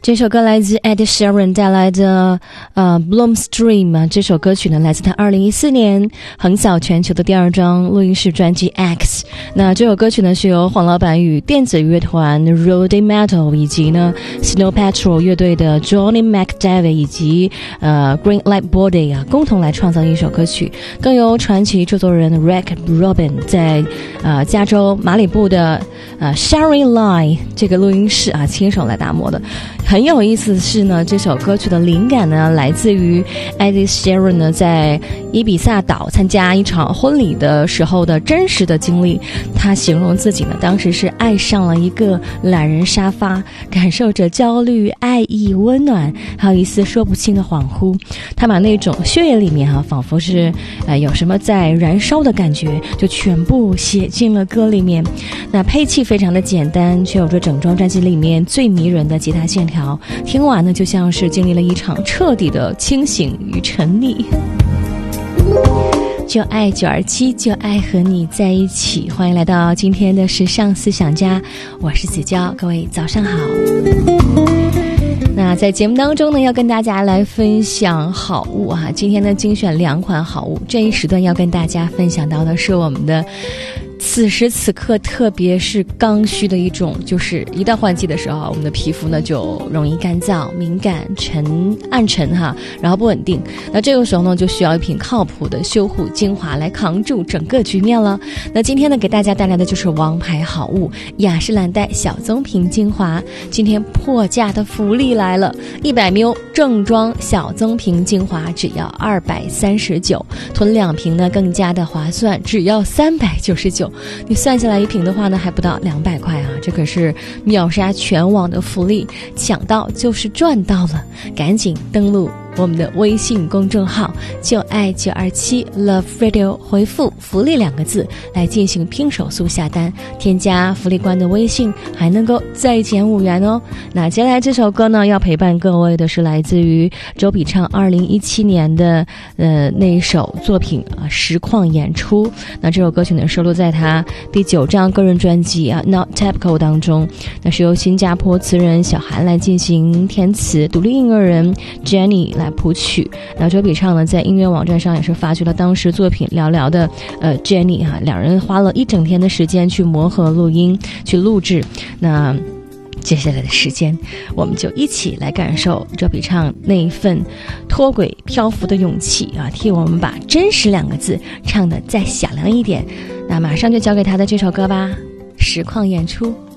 这首歌来自 Ed Sheeran 带来的Bloomstream 这首歌曲呢来自他2014年横扫全球的第2张录音室专辑 X。 那这首歌曲呢是由黄老板与电子乐团 Rodeo Metal 以及呢 Snow Patrol 乐队的 Johnny McDavid 以及Green Light Body 共同来创造一首歌曲，更由传奇制作人 Rick Rubin 在加州马里布的Sherry Line 这个录音室亲手来打磨的。很有意思的是呢，这首歌曲的灵感呢来自于 Ed Sheeran 呢在伊比萨岛参加一场婚礼的时候的真实的经历。他形容自己呢当时是爱上了一个懒人沙发，感受着焦虑、爱意、温暖，还有一丝说不清的恍惚。他把那种血液里面仿佛是有什么在燃烧的感觉，就全部写进了歌里面。那配器非常的简单，却有着整张专辑里面最迷人的吉他线条，听完呢就像是经历了一场彻底的清醒与沉溺。就爱927，就爱和你在一起。欢迎来到今天的时尚思想家，我是子娇，各位早上好。那在节目当中呢，要跟大家来分享好物今天呢精选2款好物。这一时段要跟大家分享到的是我们的此时此刻特别是刚需的一种，就是一到换季的时候，我们的皮肤呢就容易干燥、敏感、暗沉然后不稳定。那这个时候呢就需要一瓶靠谱的修护精华来扛住整个局面了。那今天呢给大家带来的就是王牌好物雅诗兰黛小棕瓶精华。今天破价的福利来了，100ml 正装小棕瓶精华只要239，囤2瓶呢更加的划算，只要399。你算下来一瓶的话呢还不到200块这可是秒杀全网的福利，抢到就是赚到了。赶紧登录我们的微信公众号就爱927 Love Radio， 回复福利2个字来进行拼手速下单，添加福利官的微信还能够再减5元哦。那接下来这首歌呢要陪伴各位的是来自于周笔畅2017年的那一首作品实况演出。那这首歌曲呢收录在他第9张个人专辑Not Typical 当中。那是由新加坡词人小韩来进行填词，独立音乐人 Jenny 来谱曲。那周笔畅呢在音乐网站上也是发掘了当时作品寥寥的Jenny 两人花了一整天的时间去磨合录音去录制。那接下来的时间我们就一起来感受周笔畅那一份脱轨漂浮的勇气替我们把真实2个字唱得再响亮一点。那马上就交给他的这首歌吧，实况演出。